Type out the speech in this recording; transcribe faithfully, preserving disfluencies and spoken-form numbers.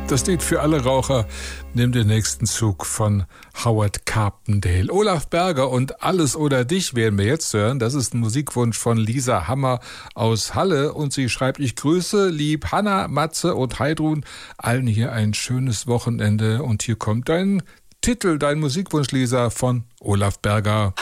Das Lied für alle Raucher nimmt den nächsten Zug von Howard Carpendale. Olaf Berger und Alles oder Dich werden wir jetzt hören. Das ist ein Musikwunsch von Lisa Hammer aus Halle. Und sie schreibt, ich grüße lieb Hanna, Matze und Heidrun. Allen hier ein schönes Wochenende. Und hier kommt dein Titel, dein Musikwunsch, Lisa, von Olaf Berger.